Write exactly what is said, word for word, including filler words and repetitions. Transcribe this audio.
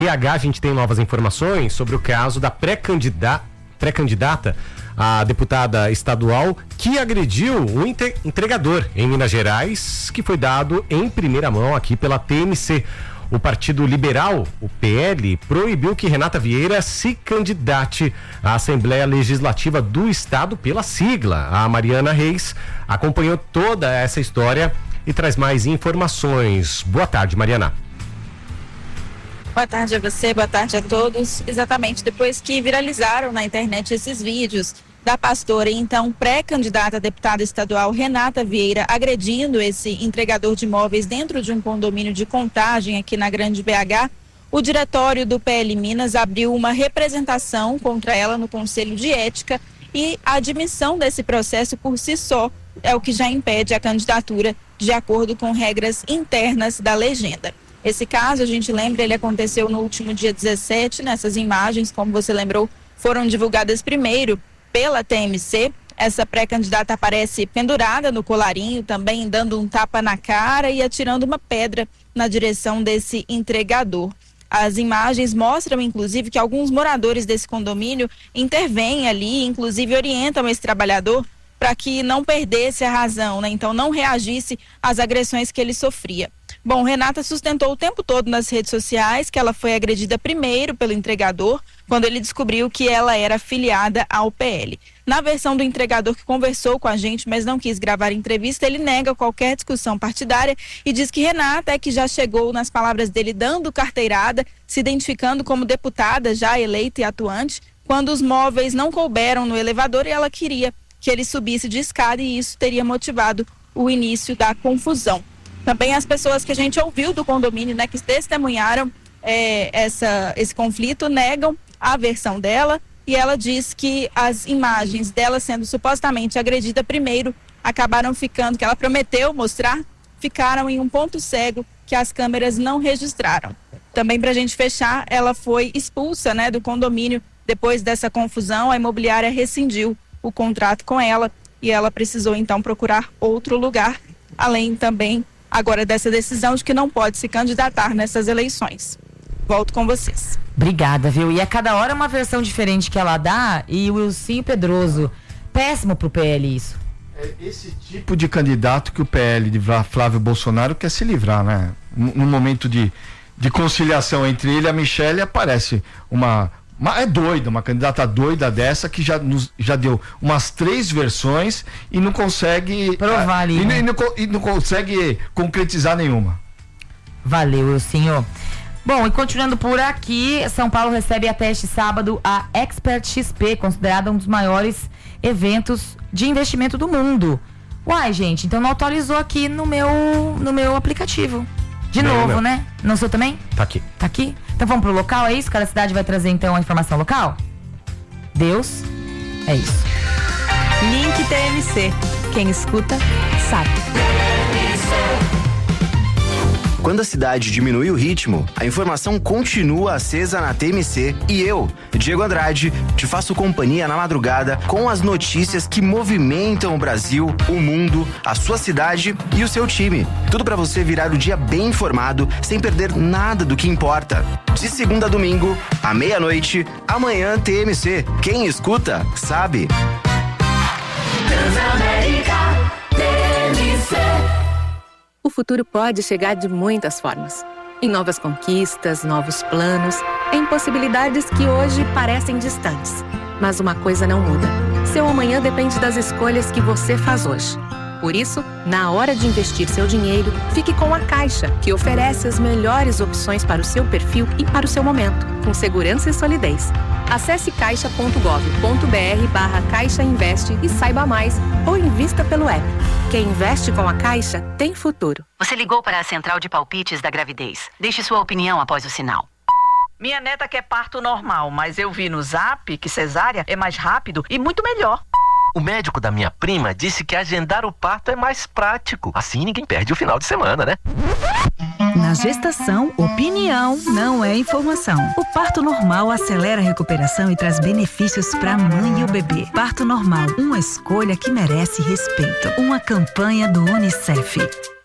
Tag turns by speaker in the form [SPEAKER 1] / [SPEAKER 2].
[SPEAKER 1] B H, a gente tem novas informações sobre o caso da pré-candidata, pré-candidata a deputada estadual que agrediu um entregador em Minas Gerais, que foi dado em primeira mão aqui pela T M C. O Partido Liberal, o P L, proibiu que Renata Vieira se candidate à Assembleia Legislativa do Estado pela sigla. A Mariana Reis acompanhou toda essa história e traz mais informações. Boa tarde, Mariana.
[SPEAKER 2] Boa tarde a você, boa tarde a todos. Exatamente, depois que viralizaram na internet esses vídeos da pastora e então pré-candidata a deputada estadual Renata Vieira agredindo esse entregador de imóveis dentro de um condomínio de Contagem aqui na Grande B H, o diretório do P L Minas abriu uma representação contra ela no Conselho de Ética e a admissão desse processo por si só é o que já impede a candidatura de acordo com regras internas da legenda. Esse caso, a gente lembra, ele aconteceu no último dia dezessete, nessas imagens, como você lembrou, foram divulgadas primeiro pela T M C. Essa pré-candidata aparece pendurada no colarinho, também dando um tapa na cara e atirando uma pedra na direção desse entregador. As imagens mostram, inclusive, que alguns moradores desse condomínio intervêm ali, inclusive orientam esse trabalhador para que não perdesse a razão, né? Então não reagisse às agressões que ele sofria. Bom, Renata sustentou o tempo todo nas redes sociais que ela foi agredida primeiro pelo entregador, quando ele descobriu que ela era filiada ao P L. Na versão do entregador que conversou com a gente, mas não quis gravar a entrevista, ele nega qualquer discussão partidária e diz que Renata é que já chegou, nas palavras dele, dando carteirada, se identificando como deputada já eleita e atuante, quando os móveis não couberam no elevador e ela queria que ele subisse de escada e isso teria motivado o início da confusão. Também as pessoas que a gente ouviu do condomínio, né, que testemunharam é, essa, esse conflito, negam a versão dela e ela diz que as imagens dela sendo supostamente agredida primeiro acabaram ficando, que ela prometeu mostrar, ficaram em um ponto cego que as câmeras não registraram. Também, para a gente fechar, ela foi expulsa, né, do condomínio depois dessa confusão. A imobiliária rescindiu o contrato com ela e ela precisou então procurar outro lugar, além também agora dessa decisão de que não pode se candidatar nessas eleições. Volto com vocês.
[SPEAKER 3] Obrigada, viu? E a cada hora é uma versão diferente que ela dá, e o Wilson Pedroso, péssimo pro P L isso.
[SPEAKER 4] É esse tipo de candidato que o P L de Flávio Bolsonaro quer se livrar, né? No momento de, de conciliação entre ele e a Michelle, aparece uma... Uma, é doida, uma candidata doida dessa que já, nos, já deu umas três versões e não consegue
[SPEAKER 3] provar ali,
[SPEAKER 4] e,
[SPEAKER 3] né?
[SPEAKER 4] e, não, e não consegue concretizar nenhuma.
[SPEAKER 3] Valeu, senhor. Bom, e continuando por aqui, São Paulo recebe até este sábado a Expert X P, considerada um dos maiores eventos de investimento do mundo. Uai, gente, então não atualizou aqui no meu, no meu aplicativo. De
[SPEAKER 1] não,
[SPEAKER 3] novo,
[SPEAKER 1] não.
[SPEAKER 3] né? Não sou também?
[SPEAKER 1] Tá aqui.
[SPEAKER 3] Tá aqui? Então vamos pro local, é isso? Cada cidade vai trazer então a informação local? Deus, é isso.
[SPEAKER 2] Link T M C. Quem escuta, sabe.
[SPEAKER 5] Quando a cidade diminui o ritmo, a informação continua acesa na T M C e eu, Diego Andrade, te faço companhia na madrugada com as notícias que movimentam o Brasil, o mundo, a sua cidade e o seu time. Tudo para você virar o dia bem informado, sem perder nada do que importa. De segunda a domingo, à meia-noite, amanhã T M C. Quem escuta, sabe.
[SPEAKER 6] Transamérica T M C. O futuro pode chegar de muitas formas. Em novas conquistas, novos planos, em possibilidades que hoje parecem distantes. Mas uma coisa não muda. Seu amanhã depende das escolhas que você faz hoje. Por isso, na hora de investir seu dinheiro, fique com a Caixa, que oferece as melhores opções para o seu perfil e para o seu momento, com segurança e solidez. Acesse caixa ponto gov ponto br barra Caixa Investe e saiba mais, ou invista pelo app. Quem investe com a Caixa tem futuro.
[SPEAKER 7] Você ligou para a Central de Palpites da Gravidez. Deixe sua opinião após o sinal.
[SPEAKER 8] Minha neta quer parto normal, mas eu vi no Zap que cesárea é mais rápido e muito melhor.
[SPEAKER 9] O médico da minha prima disse que agendar o parto é mais prático. Assim ninguém perde o final de semana, né?
[SPEAKER 10] Na gestação, opinião não é informação. O parto normal acelera a recuperação e traz benefícios para a mãe e o bebê. Parto normal, uma escolha que merece respeito. Uma campanha do Unicef.